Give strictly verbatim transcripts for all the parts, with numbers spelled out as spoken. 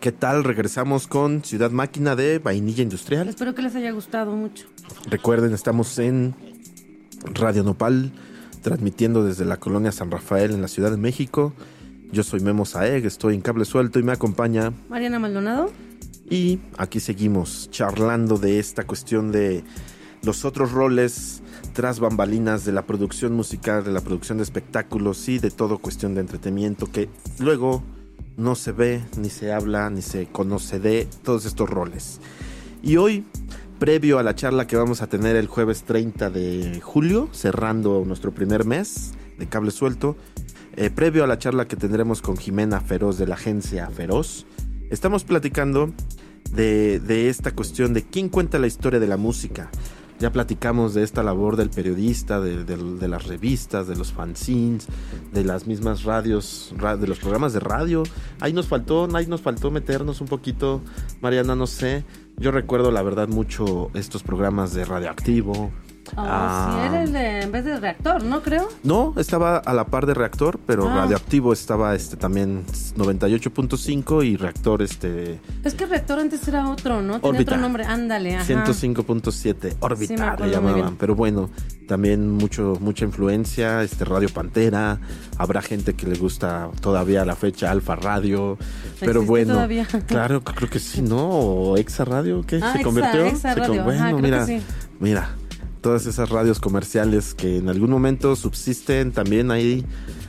¿Qué tal? Regresamos con Ciudad Máquina de Vainilla Industrial. Espero que les haya gustado mucho. Recuerden, estamos en Radio Nopal, transmitiendo desde la colonia San Rafael en la Ciudad de México. Yo soy Memo Saeg, estoy en Cable Suelto y me acompaña Mariana Maldonado. Y aquí seguimos charlando de esta cuestión de los otros roles tras bambalinas de la producción musical, de la producción de espectáculos y de todo cuestión de entretenimiento que luego no se ve, ni se habla, ni se conoce de todos estos roles. Y hoy, previo a la charla que vamos a tener el jueves treinta de julio, cerrando nuestro primer mes de Cable Suelto, eh, previo a la charla que tendremos con Jimena Feroz de la agencia Feroz, estamos platicando de, de esta cuestión de quién cuenta la historia de la música. Ya platicamos de esta labor del periodista, de, de, de las revistas, de los fanzines, de las mismas radios, ra, de los programas de radio. Ahí nos faltó, ahí nos faltó meternos un poquito, Mariana, no sé. Yo recuerdo la verdad mucho estos programas de Radioactivo. Oh, ah, sí, era el de, en vez de Reactor, ¿no? Creo. No, estaba a la par de Reactor, pero ah. Radioactivo estaba este también noventa y ocho punto cinco y Reactor este... Es que Reactor antes era otro, ¿no? Tenía Órbita. otro nombre, ándale, ajá. ciento cinco punto siete, Órbita sí, le llamaban, pero bueno, también mucho mucha influencia, este Radio Pantera, habrá gente que le gusta todavía a la fecha Alfa Radio, pero bueno, todavía? Claro, creo que sí, ¿no? O Exa Radio, ¿qué? Ah, ¿Se Exa, convirtió? Exa Se Radio, con... Bueno, ajá, creo mira, que sí. mira, todas esas radios comerciales que en algún momento subsisten también ahí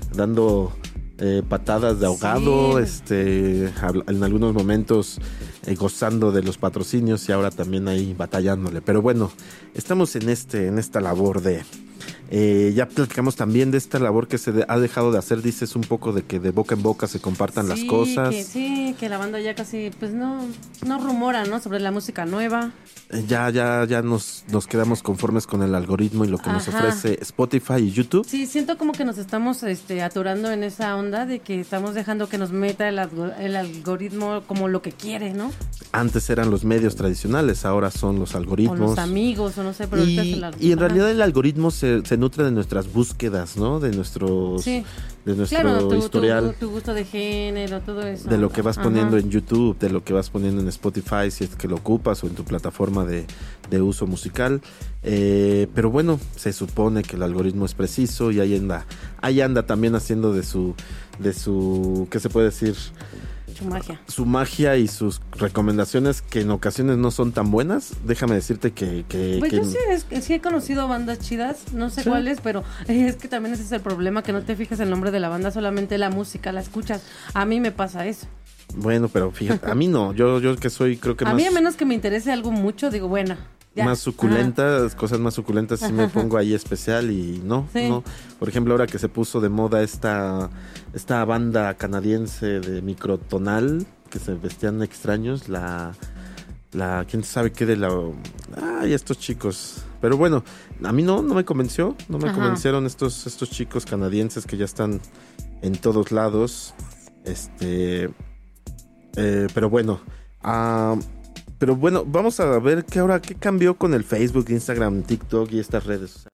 dando eh, patadas de ahogado, sí. este, en algunos momentos eh, gozando de los patrocinios y ahora también ahí batallándole. Pero bueno, estamos en este, en esta labor de eh, ya platicamos también de esta labor que se de, ha dejado de hacer, dices un poco de que de boca en boca se compartan sí, las cosas. Que, sí, que la banda ya casi, pues no, no rumora, ¿no? Sobre la música nueva. Ya, ya, ya nos, nos quedamos conformes con el algoritmo y lo que Ajá. nos ofrece Spotify y YouTube. Sí, siento como que nos estamos este, atorando en esa onda de que estamos dejando que nos meta el, el algoritmo como lo que quiere, ¿no? Antes eran los medios tradicionales, ahora son los algoritmos. O los amigos, o no sé, pero y, ahorita es el algoritmo. Y en realidad el algoritmo se, se nutre de nuestras búsquedas, ¿no? De nuestros... Sí. De nuestro claro, tu, historial. Tu, tu gusto de género, todo eso. De lo que vas Ajá. poniendo en YouTube, de lo que vas poniendo en Spotify, si es que lo ocupas, o en tu plataforma de, de uso musical. Eh, pero bueno, se supone que el algoritmo es preciso y ahí anda. Ahí anda también haciendo de su... De su ¿qué se puede decir? Su magia. Su magia y sus recomendaciones que en ocasiones no son tan buenas. Déjame decirte que... que pues que... yo sí, es, sí he conocido bandas chidas, no sé ¿sí? cuáles, pero es que también ese es el problema, que no te fijas el nombre de la banda, solamente la música, la escuchas. A mí me pasa eso. Bueno, pero fíjate, a mí no, yo yo que soy creo que a más... A mí a menos que me interese algo mucho, digo, bueno... Ya. Más suculentas, Ajá. cosas más suculentas sí me pongo ahí especial y no, sí. no. Por ejemplo, ahora que se puso de moda esta esta banda canadiense de microtonal que se vestían extraños, la la quién sabe qué de la ay, estos chicos. Pero bueno, a mí no no me convenció, no me Ajá. convencieron estos estos chicos canadienses que ya están en todos lados. Este eh, pero bueno, ah uh, Pero bueno, vamos a ver qué ahora qué cambió con el Facebook, Instagram, TikTok y estas redes.